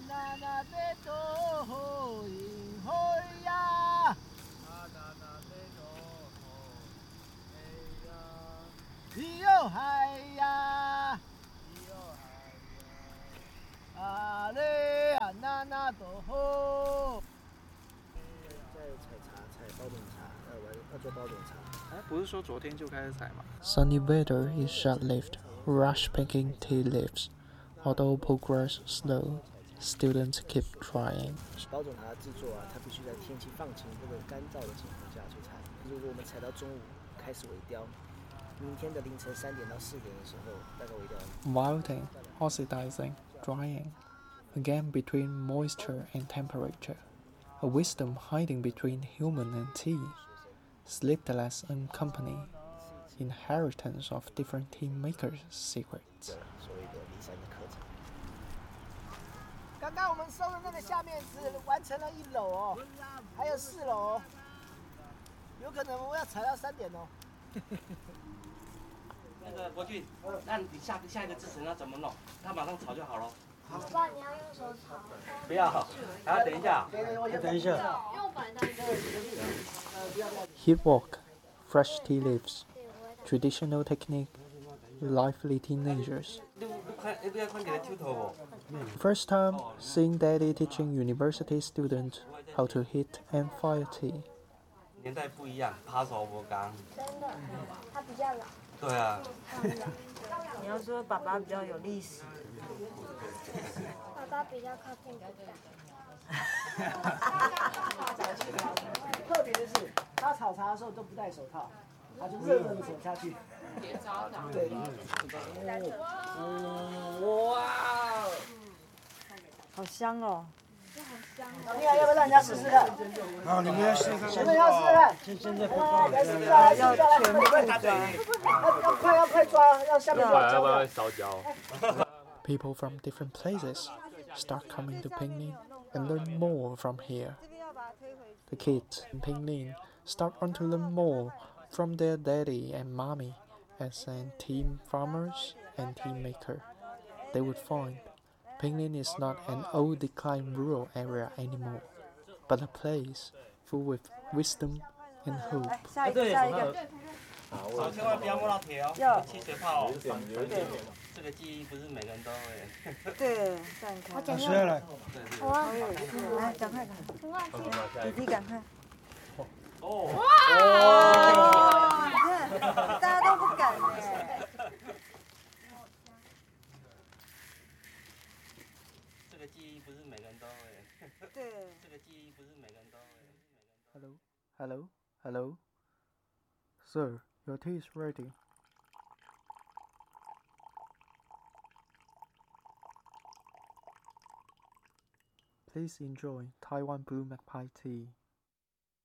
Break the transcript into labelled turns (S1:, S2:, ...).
S1: 那那贝多吼咿吼呀，那那贝多吼哎呀，咿哟嗨呀，咿哟嗨呀，啊嘞啊那那多吼。在采茶，采包种茶，要做包种茶。
S2: 不是说昨天就开始采吗？
S3: Sunny weather is short-lived. Rush picking tea leaves. Although progress slow, students keep trying.
S1: 包种茶制作啊，它必须在天气放晴或者干燥的情况下去采。如果我们采到中午开始萎凋，明天的凌晨3点到4点的时候，大概萎凋。
S3: Wilting, oxidizing, drying. Again between moisture and temperature. A wisdom hiding between human and tea. Sleepless and company. Inheritance of different tea makers' secrets.
S1: 所谓的骊山的课程。刚刚我们收的那个下面只完成了1楼哦，还有4楼哦，有可能我要采到3点哦。
S4: 那个国俊，那你下一个制成要怎么弄？他马上炒就好了。
S5: 爸，你要用手炒。
S4: 不要，还要等一下。
S1: 等一下。
S5: 因为我本来当时
S3: Heat walk, fresh tea leaves. Traditional technique, lively teenagers. First time seeing daddy teaching university students how to heat and fire tea.
S4: 年代不一样，扒手不刚。
S5: 真的，他比较老。
S4: 对啊。
S6: 你要说爸爸比较有历史。
S5: 爸爸比较靠近哥哥。
S1: 特别的是，他炒茶的时候都不戴手套，他就热热的手下去。对。哇！
S6: 好香哦！
S1: 你看，要不要让人家试试看？
S7: 好，你们要试试看。
S1: 你们要试试看。
S7: 现在不放。
S1: 来试抓，
S6: 要全部抓。
S1: 要快抓，要下面抓。
S4: 要不然烧焦。
S3: People from different places start coming to Pinglin and learn more from here. The kids in Pinglin start on to learn more from their daddy and mommy as an tea farmers and tea maker. They would find Pinglin is not an old declined rural area anymore, but a place full with wisdom and hope.
S6: 下一个。
S4: 好，千万不要摸到铁哦，气水泡哦。
S6: 对。
S4: 这个技艺不是每个人都会。
S6: 对，这样看。
S7: 老师要来。
S6: 好有趣，来，赶快看。弟弟赶快。
S4: 哦。
S6: 哇！你看，大家都不敢哎。
S4: 这个技艺不是每个人都会。
S6: 对。
S4: 这个技艺不是每个人都会。
S3: Hello, hello, hello. Sir, your tea is ready. Please enjoy Taiwan Blue Magpie tea.